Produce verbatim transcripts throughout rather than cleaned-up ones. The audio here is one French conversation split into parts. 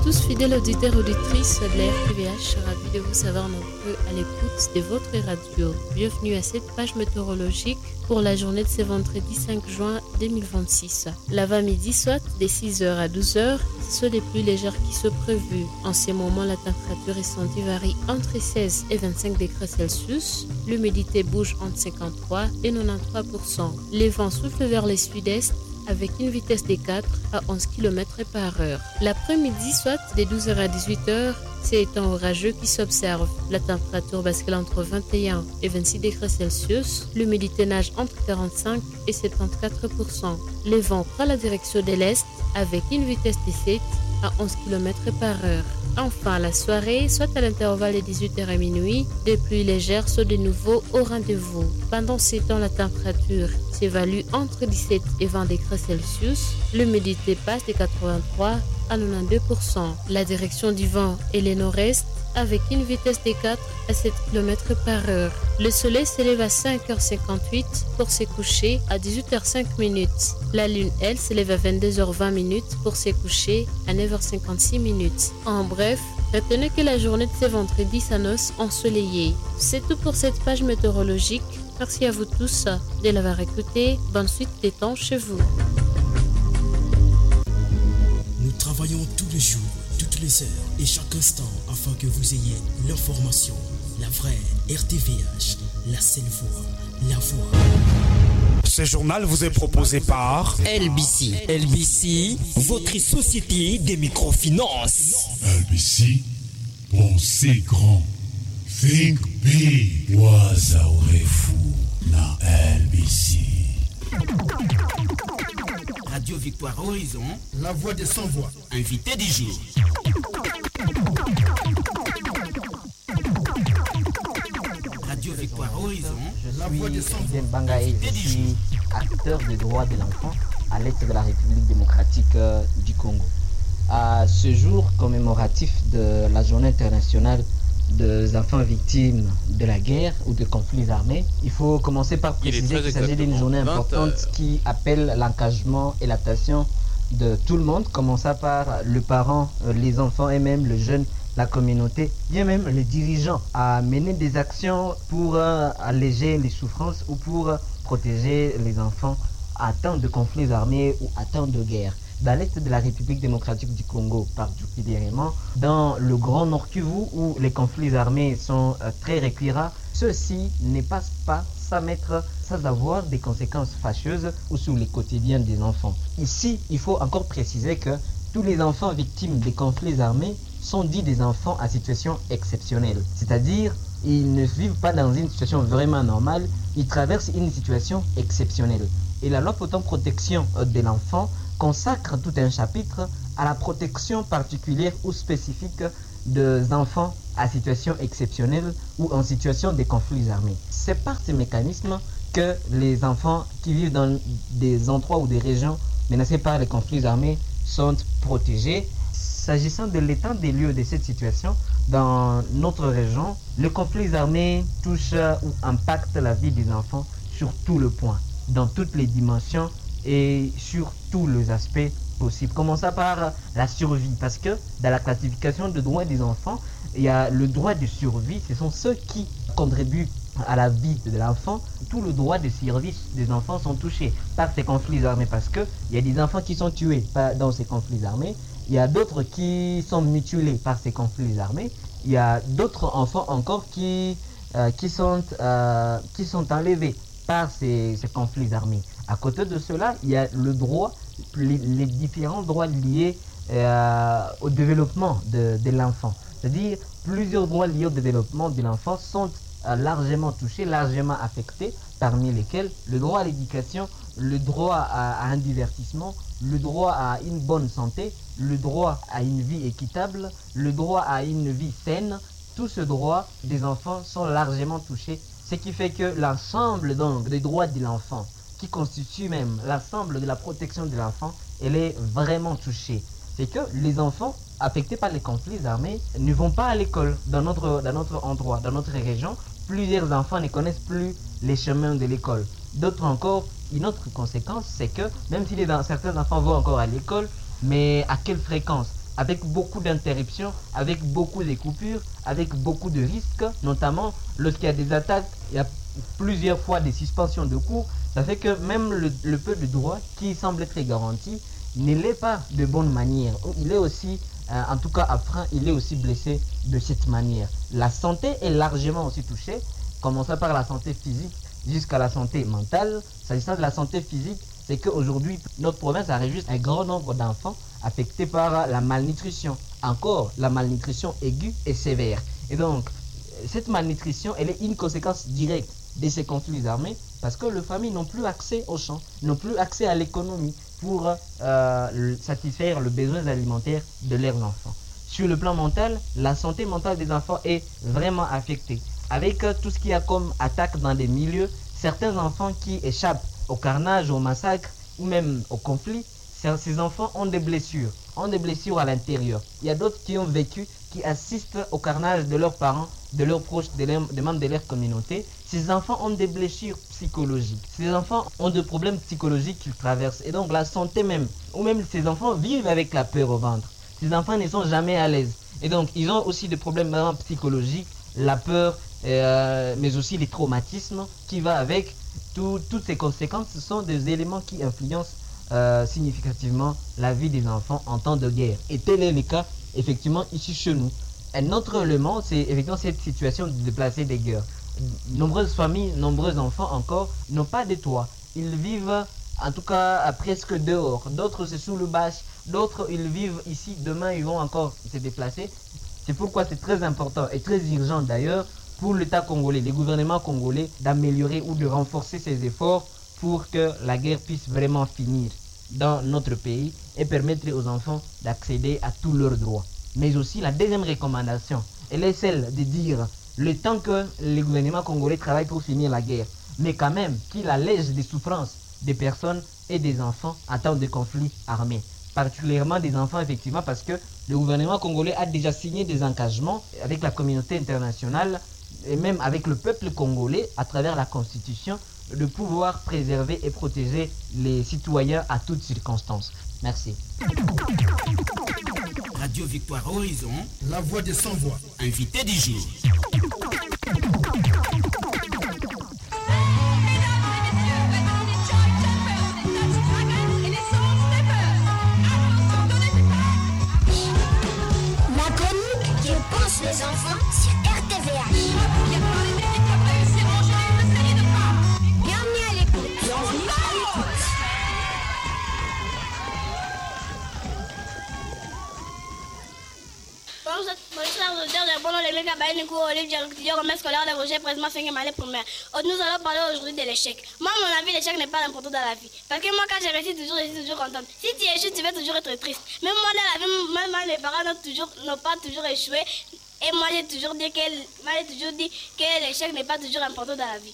tous, fidèles auditeurs et auditrices de la R T V H, ravis de vous savoir nombreux à l'écoute de votre radio. Bienvenue à cette page météorologique pour la journée de ce vendredi cinq juin deux mille vingt-six. L'avant-midi, soit de six heures à douze heures, ce sont des pluies légères qui sont prévues. En ces moments, la température ressentie varie entre seize et vingt-cinq degrés Celsius. L'humidité bouge entre cinquante-trois et quatre-vingt-treize pour cent. Les vents soufflent vers le sud-est avec une vitesse de quatre à onze kilomètres par heure. L'après-midi, soit de douze heures à dix-huit heures, c'est un temps orageux qui s'observe. La température bascule entre vingt et un et vingt-six degrés Celsius. L'humidité nage entre quarante-cinq et soixante-quatorze pour cent. Les vents prennent la direction de l'est avec une vitesse de sept à onze kilomètres par heure. Enfin, la soirée, soit à l'intervalle de dix-huit heures à minuit, des pluies légères sont de nouveau au rendez-vous. Pendant ces temps, la température s'évalue entre dix-sept et vingt degrés Celsius. L'humidité passe de quatre-vingt-trois à quatre-vingt-douze pour cent. La direction du vent est le nord-est avec une vitesse de quatre à sept kilomètres par heure. Le soleil s'élève à cinq heures cinquante-huit pour se coucher à dix-huit heures cinq minutes. La lune, elle, s'élève à vingt-deux heures vingt minutes pour se coucher à neuf heures cinquante-six minutes. En bref, retenez que la journée de ce vendredi s'annonce ensoleillée. C'est tout pour cette page météorologique. Merci à vous tous de l'avoir écouté. Bonne suite des temps chez vous. Nous travaillons tous les jours, toutes les heures et chaque instant afin que vous ayez l'information, la vraie R T V H, la seule voix, la voix. Ce journal vous est proposé par L B C. L B C, votre société des microfinances. L B C, pensez grand. Think big. Wazaorefu na L B C. Radio Victoire Horizon, la voix des sans-voix. Invité du jour. Radio Victoire Horizon, la voix des sans-voix. Bangaï, je suis acteur des droits de l'enfant à l'est de la République démocratique du Congo. À ce jour commémoratif de la journée internationale des enfants victimes de la guerre ou de conflits armés, il faut commencer par préciser qu'il s'agit d'une journée importante qui appelle l'engagement et l'attention de tout le monde, commençant par le parent, les enfants et même le jeune, la communauté, bien même les dirigeants, à mener des actions pour alléger les souffrances ou pour protéger les enfants à temps de conflits armés ou à temps de guerre. Dans l'est de la République démocratique du Congo, particulièrement dans le Grand Nord Kivu où les conflits armés sont euh, très récurrents, ceci ne passe pas sans mettre, sans avoir des conséquences fâcheuses ou sur les quotidiens des enfants. Ici, il faut encore préciser que tous les enfants victimes des conflits armés sont dits des enfants à situation exceptionnelle, c'est-à-dire ils ne vivent pas dans une situation vraiment normale, ils traversent une situation exceptionnelle. Et la loi portant protection de l'enfant consacre tout un chapitre à la protection particulière ou spécifique des enfants à situation exceptionnelle ou en situation de conflits armés. C'est par ces mécanismes que les enfants qui vivent dans des endroits ou des régions menacées par les conflits armés sont protégés. S'agissant de l'état des lieux de cette situation, dans notre région, le conflit armé touche ou impacte la vie des enfants sur tout le point, dans toutes les dimensions et sur tous les aspects possibles. Commençons par la survie, parce que dans la classification de droits des enfants, il y a le droit de survie, ce sont ceux qui contribuent à la vie de l'enfant. Tout le droit de survie des enfants sont touchés par ces conflits armés, parce que il y a des enfants qui sont tués dans ces conflits armés, il y a d'autres qui sont mutilés par ces conflits armés, il y a d'autres enfants encore qui, euh, qui, sont, euh, qui sont enlevés par ces, ces conflits armés. À côté de cela, il y a le droit, les, les différents droits liés euh, au développement de, de l'enfant. C'est-à-dire, plusieurs droits liés au développement de l'enfant sont euh, largement touchés, largement affectés, parmi lesquels le droit à l'éducation, le droit à, à un divertissement, le droit à une bonne santé, le droit à une vie équitable, le droit à une vie saine. Tous ces droits des enfants sont largement touchés, ce qui fait que l'ensemble donc des droits de l'enfant, qui constitue même l'ensemble de la protection de l'enfant, elle est vraiment touchée. C'est que les enfants affectés par les conflits armés ne vont pas à l'école dans notre, dans notre endroit, dans notre région. Plusieurs enfants ne connaissent plus les chemins de l'école. D'autres encore, une autre conséquence, c'est que même si les, certains enfants vont encore à l'école, mais à quelle fréquence, avec beaucoup d'interruptions, avec beaucoup de coupures, avec beaucoup de risques, notamment lorsqu'il y a des attaques, il y a plusieurs fois des suspensions de cours. Ça fait que même le, le peu de droit qui semble être garanti ne l'est pas de bonne manière. Il est aussi, euh, en tout cas à frein, il est aussi blessé de cette manière. La santé est largement aussi touchée, commençant par la santé physique jusqu'à la santé mentale. S'agissant de la santé physique, c'est qu'aujourd'hui, notre province enregistre un grand nombre d'enfants affectés par la malnutrition. Encore, la malnutrition aiguë et sévère. Et donc, cette malnutrition, elle est une conséquence directe de ces conflits armés parce que les familles n'ont plus accès aux champs, n'ont plus accès à l'économie pour euh, satisfaire les besoins alimentaires de leurs enfants. Sur le plan mental, la santé mentale des enfants est vraiment affectée. Avec euh, tout ce qu'il y a comme attaque dans des milieux, certains enfants qui échappent au carnage, au massacre ou même au conflit, ces enfants ont des blessures, ont des blessures à l'intérieur. Il y a d'autres qui ont vécu, qui assistent au carnage de leurs parents, de leurs proches, de leurs, des membres de leur communauté. Ces enfants ont des blessures psychologiques. Ces enfants ont des problèmes psychologiques qu'ils traversent. Et donc la santé même, ou même ces enfants vivent avec la peur au ventre. Ces enfants ne sont jamais à l'aise. Et donc ils ont aussi des problèmes psychologiques, la peur, euh, mais aussi les traumatismes qui va avec. Tout, toutes ces conséquences, ce sont des éléments qui influencent euh, significativement la vie des enfants en temps de guerre. Et tel est le cas, effectivement, ici chez nous. Un autre élément, c'est effectivement cette situation de déplacer des guerres. Nombreuses familles, nombreux enfants encore, n'ont pas de toit. Ils vivent, en tout cas, presque dehors. D'autres, c'est sous le bâche. D'autres, ils vivent ici. Demain, ils vont encore se déplacer. C'est pourquoi c'est très important et très urgent d'ailleurs pour l'État congolais, les gouvernements congolais, d'améliorer ou de renforcer ses efforts pour que la guerre puisse vraiment finir dans notre pays et permettre aux enfants d'accéder à tous leurs droits. Mais aussi la deuxième recommandation, elle est celle de dire le temps que les gouvernements congolais travaillent pour finir la guerre, mais quand même qu'il allège des souffrances des personnes et des enfants en temps de conflits armés. Particulièrement des enfants, effectivement, parce que le gouvernement congolais a déjà signé des engagements avec la communauté internationale et même avec le peuple congolais à travers la Constitution de pouvoir préserver et protéger les citoyens à toutes circonstances. Merci. Radio Victoire Horizon, la voix des sans-voix. Invité du jour. La chronique qui pense les enfants sur R T V H. Bienvenue à l'écoute. Bienvenue à l'écoute. Nous allons parler aujourd'hui de l'échec. Moi, à mon avis, l'échec n'est pas important dans la vie. Parce que moi, quand j'ai réussi toujours, je suis toujours contente. Si tu échoues, tu vas toujours être triste. Même moi, dans la vie, même moi, mes parents n'ont toujours, n'ont pas toujours échoué. Et moi, j'ai toujours dit que, moi, j'ai toujours dit que l'échec n'est pas toujours important dans la vie.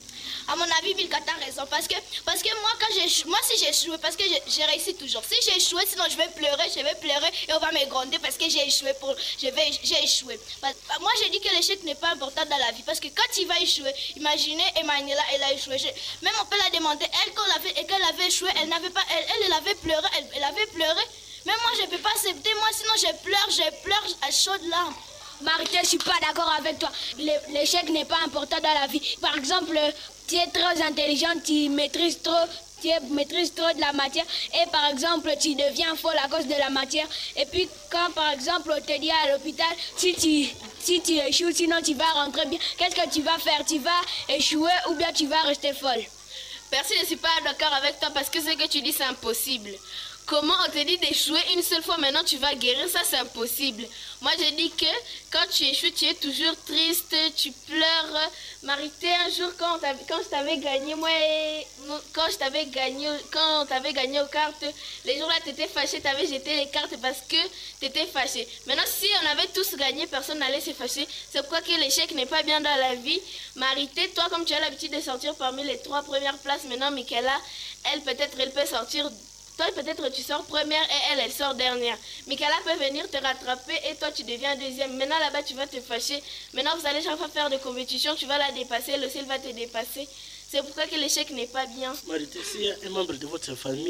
À mon avis, Bill Kata a raison. Parce que, parce que moi, quand j'ai, moi, si j'ai échoué, parce que j'ai, j'ai réussi toujours. Si j'ai échoué, sinon je vais pleurer, je vais pleurer et on va me gronder parce que j'ai échoué. Pour, je vais, j'ai échoué. Moi, j'ai dit que l'échec n'est pas important dans la vie. Parce que quand il va échouer, imaginez Emmanuela, elle a échoué. Je, même on peut la demander, elle, quand elle avait, et qu'elle avait échoué, elle n'avait pas, elle, elle, elle avait pleuré, elle, elle avait pleuré. Même moi, je ne peux pas accepter. Moi, sinon, je pleure, je pleure à chaudes larmes. Marité, je ne suis pas d'accord avec toi. L'échec n'est pas important dans la vie. Par exemple, tu es très intelligent, tu maîtrises trop, tu maîtrises trop de la matière et par exemple, tu deviens folle à cause de la matière. Et puis, quand par exemple, on te dit à l'hôpital, si tu, si tu échoues, sinon tu vas rentrer bien, qu'est-ce que tu vas faire? Tu vas échouer ou bien tu vas rester folle? Merci, je ne suis pas d'accord avec toi parce que ce que tu dis, c'est impossible. Comment on te dit d'échouer une seule fois, maintenant tu vas guérir, ça c'est impossible. Moi je dis que quand tu échoues, tu es toujours triste, tu pleures. Marité, un jour quand, quand je t'avais gagné, moi, quand je t'avais gagné, quand on t'avait gagné aux cartes, les jours-là tu étais fâché, tu avais jeté les cartes parce que tu étais fâché. Maintenant si on avait tous gagné, personne n'allait se fâcher. C'est pourquoi que l'échec n'est pas bien dans la vie. Marité, toi comme tu as l'habitude de sortir parmi les trois premières places, maintenant Michaela, elle peut-être elle peut sortir. Toi, peut-être tu sors première et elle, elle sort dernière. Michaela peut venir te rattraper et toi, tu deviens deuxième. Maintenant, là-bas, tu vas te fâcher. Maintenant, vous allez chaque fois faire des compétitions, tu vas la dépasser, le ciel va te dépasser. C'est pourquoi que l'échec n'est pas bien. Marité, s'il y a un membre de votre famille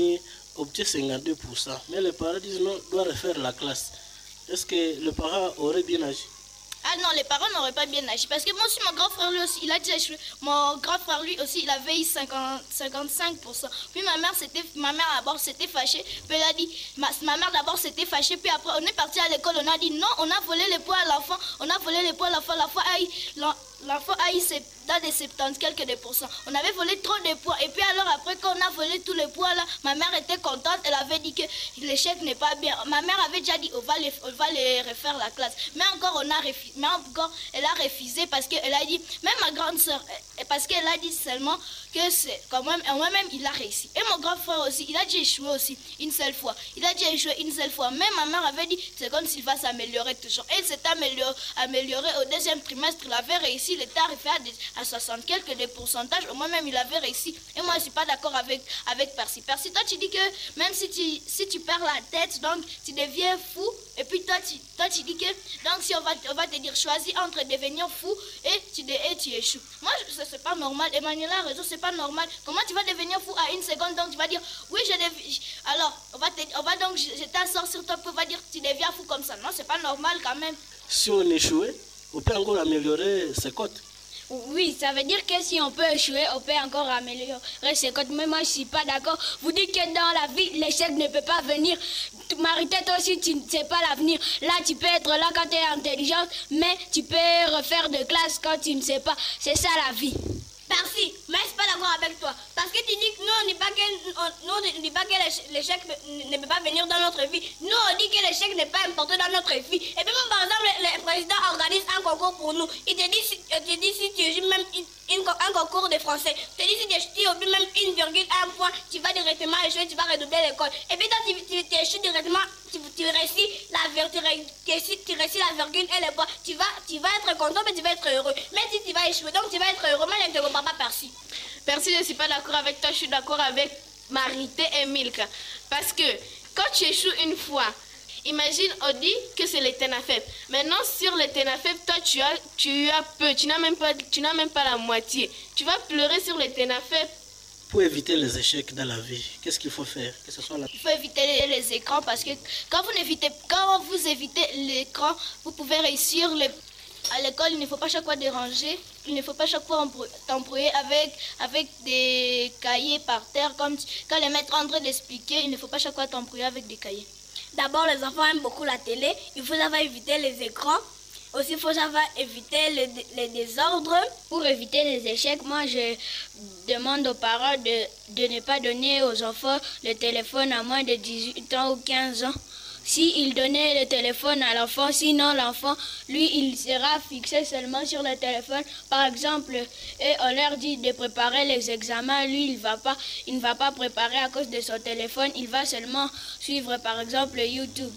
obtient cinquante-deux pour cent. Mais les parents disent non, doit refaire la classe. Est-ce que le parent aurait bien agi? Ah non, les parents n'auraient pas bien agi. Parce que moi aussi, mon grand frère, lui aussi, il a déjà échoué. Mon grand frère, lui aussi, il avait eu cinquante, cinquante-cinq pour cent. Puis ma mère, c'était, ma mère d'abord s'était fâchée. Puis elle a dit, ma, ma mère d'abord s'était fâchée. Puis après, on est parti à l'école. On a dit non, on a volé les poids à l'enfant. On a volé les poids à l'enfant. L'enfant a eu, l'enfant a eu dans des soixante-dix quelques de pourcents. On avait volé trop de poids. Et puis alors, après, quand on a volé tous les poids là, ma mère était contente. Elle avait dit que l'échec n'est pas bien. Ma mère avait déjà dit, on va les, on va les refaire la classe. Mais encore, on a refusé. Mais encore, elle a refusé parce qu'elle a dit, même ma grande soeur, parce qu'elle a dit seulement que c'est quand même, moi-même, il a réussi. Et mon grand frère aussi, il a déjà échoué aussi une seule fois. Il a déjà échoué une seule fois. Mais ma mère avait dit, c'est comme s'il va s'améliorer toujours. Et il s'est amélioré, amélioré au deuxième trimestre. Il avait réussi. L'État a fait à, à soixante quelques de pourcentage. Moi-même, il avait réussi. Et moi, je ne suis pas d'accord avec, avec Percy. Percy, toi, tu dis que même si tu, si tu perds la tête, donc tu deviens fou. Et puis toi, tu, toi, tu dis que, donc si on va, on va te dire, choisis entre devenir fou et tu, et tu échoues. Moi, ce n'est pas normal. Emmanuel a raison, c'est pas normal. Comment tu vas devenir fou à une seconde, donc tu vas dire, oui, je deviens. Alors, on va, te, on va donc jeter un sort sur toi pour va dire, tu deviens fou comme ça. Non, c'est pas normal quand même. Si on échouait, on peut encore améliorer ses cotes. Oui, ça veut dire que si on peut échouer, on peut encore améliorer ses cotes. Mais moi, je ne suis pas d'accord. Vous dites que dans la vie, l'échec ne peut pas venir. Marie-Tée, toi aussi, tu ne sais pas l'avenir. Là, tu peux être là quand tu es intelligente, mais tu peux refaire de classe quand tu ne sais pas. C'est ça la vie. Merci, mais je ne suis pas d'accord avec toi. Parce que tu dis que nous, on ne dit pas que, nous, on dit pas que l'échec ne peut pas venir dans notre vie. Nous, on dit que l'échec n'est pas important dans notre vie. Et puis, même, par exemple, le, le président organise un concours pour nous. Il te dit, si, te dit, si tu joues même une, une, un concours de français, il te dit, si tu oublies même une virgule, un point, tu vas directement échouer, tu vas redoubler l'école. Et puis, toi, tu, tu, tu échoues directement, tu, tu réussis la tu réussis, tu réussis la virgule et le point. Tu vas, tu vas être content, mais tu vas être heureux. Mais si tu vas échouer, donc tu vas être heureux, mais je ne te comprends pas, Percy. Percy, je ne suis pas d'accord avec toi, je suis d'accord avec Marie-Tée et Milka. Parce que quand tu échoues une fois, imagine, on dit que c'est le TENAFEP. Maintenant, sur le TENAFEP, toi, tu as, tu as peu, tu n'as même pas, tu n'as même pas la moitié. Tu vas pleurer sur le TENAFEP. Pour éviter les échecs dans la vie, qu'est-ce qu'il faut faire? Que ce soit la... Il faut éviter les, les écrans parce que quand vous évitez, quand vous évitez l'écran, vous pouvez réussir les... À l'école, il ne faut pas chaque fois déranger, il ne faut pas chaque fois t'embrouiller avec, avec des cahiers par terre. Comme tu, quand le maître est en train d'expliquer, il ne faut pas chaque fois t'embrouiller avec des cahiers. D'abord, les enfants aiment beaucoup la télé, il faut savoir éviter les écrans. Aussi, il faut savoir éviter les, les désordres. Pour éviter les échecs, moi, je demande aux parents de, de ne pas donner aux enfants le téléphone à moins de dix-huit ans ou quinze ans. S'il donnait le téléphone à l'enfant, sinon l'enfant, lui, il sera fixé seulement sur le téléphone. Par exemple, et on leur dit de préparer les examens, lui, il va pas, il ne va pas préparer à cause de son téléphone, il va seulement suivre, par exemple, YouTube.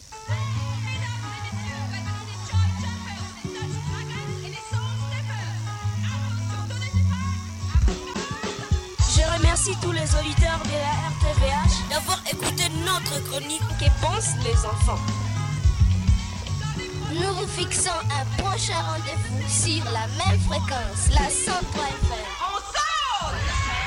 Je remercie tous les auditeurs de la R T V H d'avoir écouté notre chronique Que pensent les enfants. Nous vous fixons un prochain rendez-vous sur la même fréquence, la cent trois F M. On sort!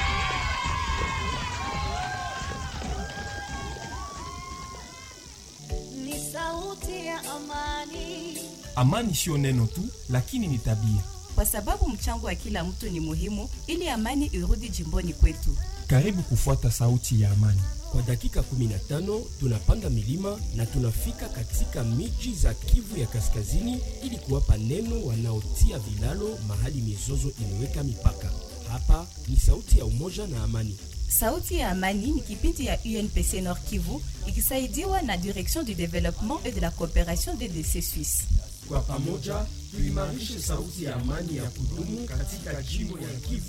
Ni sauti ya amani. Amani sio neno tu, lakini ni tabia. Kwa sababu mchango wa kila mtu ni muhimu ili amani irudi jimboni kwetu. Karibu kufuata sauti ya amani. Kwa dakika kumi na tano tunapanda milima na tunafika katika miji za Kivu ya Kaskazini ili kuwapa neno wanaotia vilalo mahali mizozo imeweka mipaka. Hapa ni sauti ya umoja na amani. Sauti ya amani ni kipindi ya U N P C Nord Kivu ikisaidiwa na Direction du Développement et de la Coopération D D C Suisse. Kwa pamoja tuimarishe sauti ya amani ya kudumu katika jimbo ya Kivu.